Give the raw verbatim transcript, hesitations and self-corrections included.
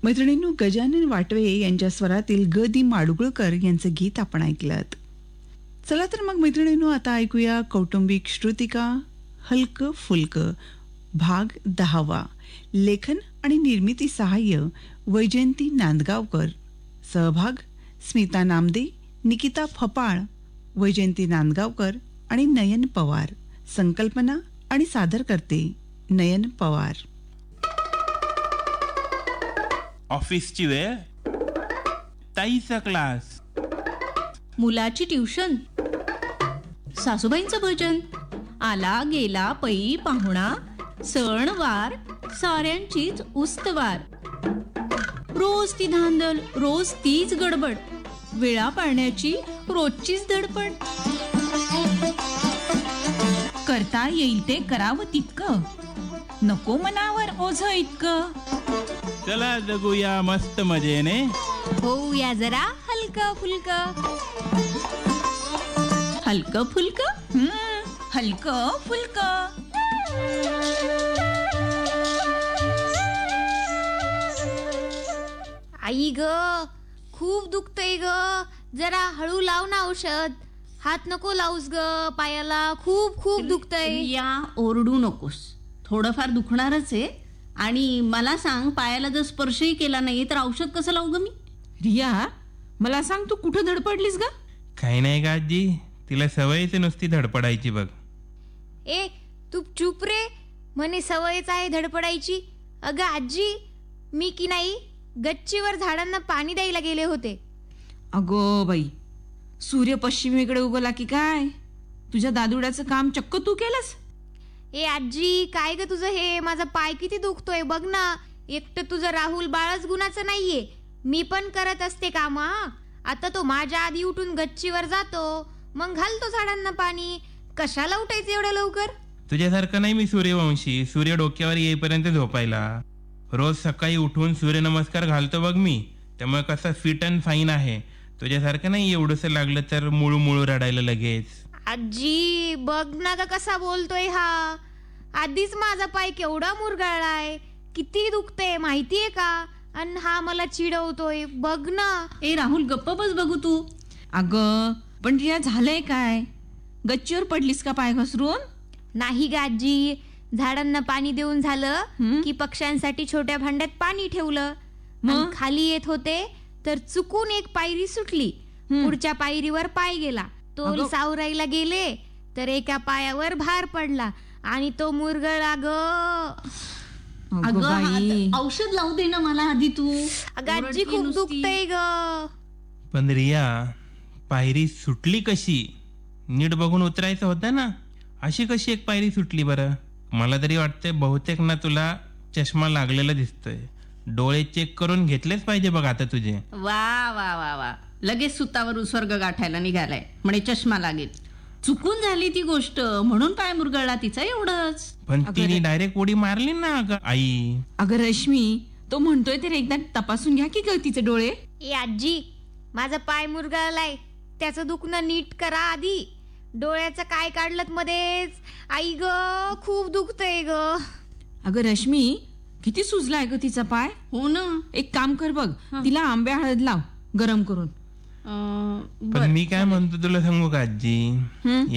मैत्रिणींनो, गजानन वाटवे यांच्या स्वरातील ग दी माडगुळकर यांचं गीत आपण ऐकलं. चला तर मग मैत्रिणींनो, आता ऐकूया कौटुंबिक श्रुतिका हलकं फुलकं भाग दहावा. लेखन आणि निर्मिती सहाय्य वैजयंती नांदगावकर. सहभाग स्मिता नामदे, निकिता फपाळ, वैजयंती नांदगावकर आणि नयन पवार. संकल्पना आणि सादर करते नयन पवार. ऑफिसची वेळ, ताईचा क्लास, मुलाची ट्युशन, सासूबाईंचं भजन, आला गेला पै पाहुणा, सण वार साऱ्यांचीच उस्तवार. रोज ती धांदल, रोज तीच गडबड, वेळा पाळण्याची रोजचीच धडपड. करता येईल ते करावं तितकं, नको मनावर ओझं इतकं. चला जगूया मस्त मजेने, होऊया जरा हलकं फुलकं. हलकं फुलकं, हम्म, हलकं फुलकं. आई ग, खूप दुखतंय ग, जरा हळू लाव ना औषध. हात नको लावूस ग पायाला, खूप खूप दुखतंय. या ओरडू नकोस, थोडंफार दुखणारच आहे. आणि मला सांग, पायाला जर स्पर्शही केला नाही तर औषध कसं लावू ग मी? रिया, मला सांग, तू कुठं धडपडलीस ग? काही नाही का आजी, तिला सवयच नुसती धडपडायची बघ. ए तू चुप रे, म्हणे सवयच आहे धडपडायची. अगं आजी, मी की नाही गच्चीवर झाडांना पाणी द्यायला गेले होते. अगो बाई, सूर्य पश्चिमेकडे उगवला की काय? तुझ्या दादुड्याचं काम चक्क तू केलंस? ए आजी, काय ग तुझं हे? माझा पाय किती दुखतोय बघ ना. एकटं तुझं राहुल बाळच गुणाचं नाहीये, मी पण करत असते काम. आता तो माझ्या आधी उठून गच्चीवर जातो, मग घालतो झाडांना पाणी. कशाला उठायचं एवढ्या लवकर? तुझ्यासारखं नाही मी सूर्यवंशी, सूर्य डोक्यावर येईपर्यंत झोपायला. रोज सकाळी उठून सूर्यनमस्कार घालतो बघ मी, त्यामुळे कसं फिट अँड फाईन आहे. तुझ्यासारखं नाही एवढंसं लागलं तर मुळू मुळू रडायला लगेच. आजी बघ ना ग कसा बोलतोय हा. आधीच माझा पाय केवढा मुरगाळलाय, किती दुखते माहितीये का? आणि हा मला चिडवतोय बघ ना. ए राहुल, गप्प बस बघू तू. अगं पण रिया, झालंय काय? गच्चीवर पडलीस का पाय घसरून? नाही ग आजी, झाडांना पाणी देऊन झालं हं? की पक्ष्यांसाठी छोट्या भांड्यात पाणी ठेवलं. मग? आणि खाली येत होते तर चुकून एक पायरी सुटली. हं. पुढच्या पायरीवर पाय गेला. तो अगं. सावरायला गेले तर एका पायावर भार पडला आणि तो मुरगळला ग. अगं अगं बाई, हात- औषध लावू दे ना मला आधी तू. अगं आजी, ओरडती खूप नुसती. दुखतंय ग. पण रिया, पायरी सुटली कशी? नीट बघून उतरायचं होतं ना. अशी कशी एक पायरी सुटली बरं? मला तरी वाटतंय बहुतेक ना तुला चष्मा लागलेला दिसतोय. डोळे चेक करून घेतलेच पाहिजे बघ आता तुझे. वा वा वा वा, लगेच सुतावर उसर्ग गाठायला निघालाय, म्हणे चष्मा लागेल. चुकून झाली ती गोष्ट, म्हणून पाय मुरगळला तिचा, एवढंच. पण अगं तिने रे. डायरेक्ट उडी मारली ना अगं आई. अगं रश्मी, तो म्हणतोय तर एकदा तपासून घ्या की ग तिचे डोळे. ए आजी, माझा पाय मुरगळलाय, त्याचं दुखणं नीट करा आधी. डोळ्याचं काय काढलं मध्येच? आई ग, खूप दुखतंय ग. अगं रश्मी, किती सुजलाय ग तिचा पाय. हो ना. एक काम कर बघ, तिला आंब्या हळद लाव गरम करून. अं, पण बरं. मी काय म्हणतो तुला सांगू का आजी? हं?